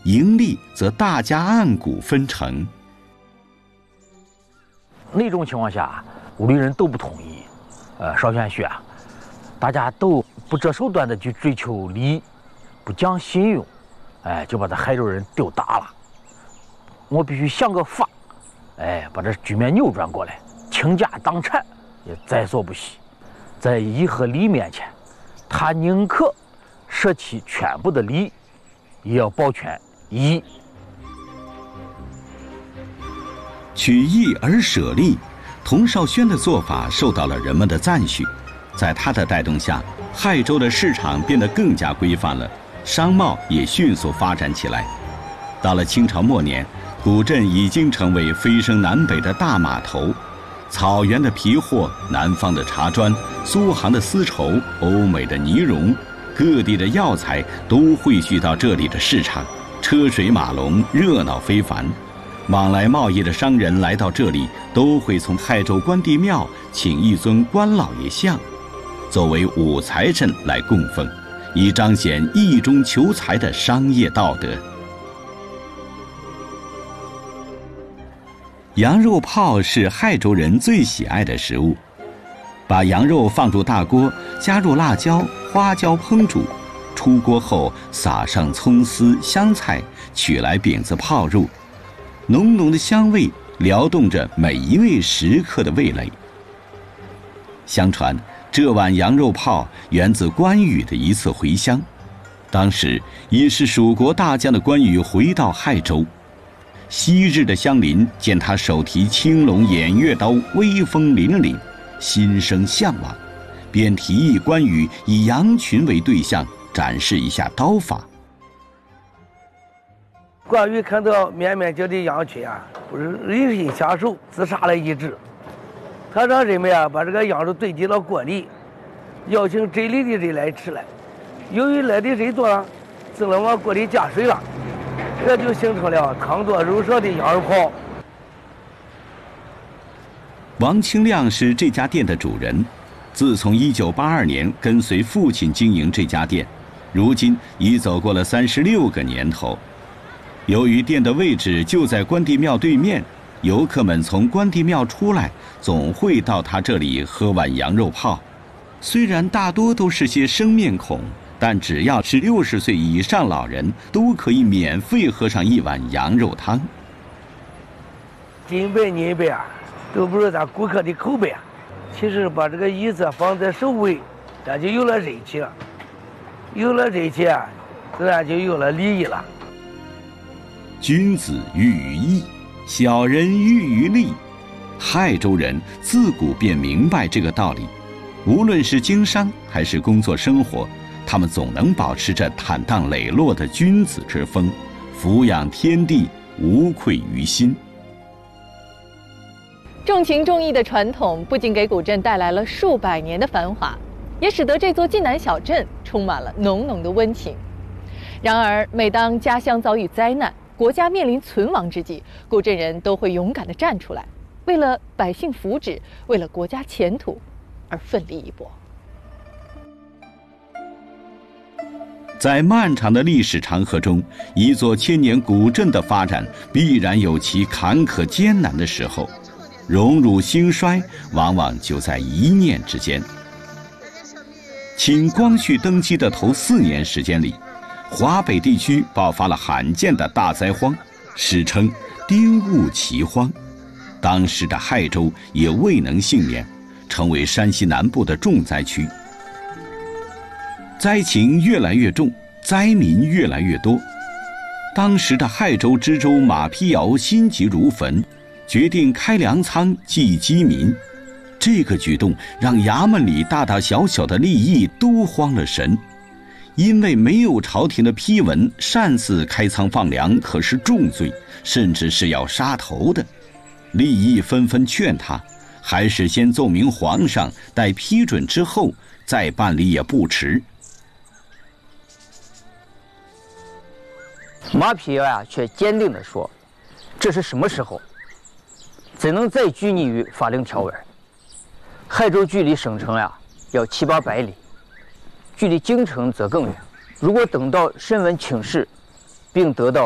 盈利则大家按股分成。 那种情况下，屋里人都不同意，少选血，大家都不择手段的去追求利益，不讲信用，就把这海州人丢打了。我必须想个法，把这局面扭转过来，倾家荡产也在所不惜。在义和利面前，他宁可舍弃全部的利益，也要保全义。 取义而舍利，童绍轩的做法受到了人们的赞许。在他的带动下，亥州的市场变得更加规范了，商贸也迅速发展起来。到了清朝末年，古镇已经成为飞升南北的大码头。草原的皮货，南方的茶砖，苏杭的丝绸，欧美的呢绒，各地的药材都汇聚到这里的市场，车水马龙，热闹非凡。往来贸易的商人来到这里，都会从亥州关帝庙请一尊关老爷像，作为武财神来供奉，以彰显义中求财的商业道德。羊肉泡是亥州人最喜爱的食物，把羊肉放入大锅，加入辣椒、花椒烹煮，出锅后撒上葱丝、香菜，取来饼子泡入，浓浓的香味撩动着每一位食客的味蕾。相传这碗羊肉泡源自关羽的一次回乡，当时已是蜀国大将的关羽回到亥州。昔日的乡邻见他手提青龙偃月刀，威风凛凛，心生向往，便提议关羽以羊群为对象，展示一下刀法。 关羽看到面面交的羊群不是忍心下手，自杀了一只。他让人们把这个羊肉堆进了锅里，邀请镇里的人来吃来。由于来的人多了，只能往锅里加水了。这就形成了汤多肉少的羊肉泡。 王清亮是这家店的主人，自从1982年跟随父亲经营这家店，如今已走过了36个年头。由于店的位置就在关帝庙对面，游客们从关帝庙出来，总会到他这里喝碗羊肉泡。虽然大多都是些生面孔，但只要是60岁以上老人，都可以免费喝上一碗羊肉汤。 金杯银杯都不是咱顾客的口碑其实把这个椅子放在首位，咱就有了人气了。有了人气自然就有了利益了。 君子喻于义，小人喻于利。亥州人自古便明白这个道理，无论是经商还是工作生活，他们总能保持着坦荡磊落的君子之风，俯仰天地，无愧于心。 重情重义的传统不仅给古镇带来了数百年的繁华，也使得这座晋南小镇充满了浓浓的温情。然而，每当家乡遭遇灾难，国家面临存亡之际，古镇人都会勇敢地站出来，为了百姓福祉，为了国家前途而奋力一搏。 在漫长的历史长河中，一座千年古镇的发展必然有其坎坷艰难的时候，荣辱兴衰往往就在一念之间。清光绪登基的头4年时间里，华北地区爆发了罕见的大灾荒，史称丁戊奇荒。当时的亥州也未能幸免，成为山西南部的重灾区。灾情越来越重，灾民越来越多。当时的亥州知州马丕尧心急如焚，决定开粮仓济饥民。这个举动让衙门里大大小小的吏役都慌了神，因为没有朝廷的批文，擅自开仓放粮可是重罪，甚至是要杀头的。吏役纷纷劝他，还是先奏明皇上，待批准之后再办理也不迟。 马丕尧却坚定地说：“这是什么时候？怎能再拘泥于法令条文？亥州距离省城要700-800里，距离京城则更远。如果等到申文请示，并得到